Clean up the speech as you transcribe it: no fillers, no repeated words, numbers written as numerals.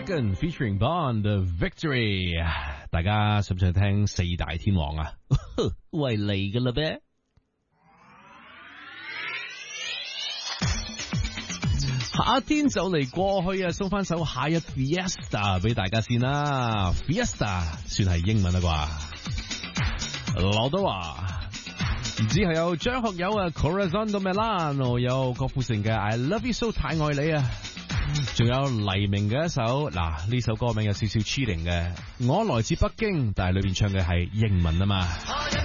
Dragon featuring Bond Victory， 大家想唔想聽四大天王啊？喂嚟㗎啦咩？夏天就嚟過去啊，送翻首夏日 Fiesta 俾大家先啦。Fiesta 算係英文啦啩？劉德華，唔知係有張學友啊 Corazon do Milano， 有郭富城嘅 I Love You So 太愛你啊，仲有黎明嘅一首嗱，呢首歌名有少少 cheating 嘅，我來自北京，但係裏邊唱嘅係英文啊嘛。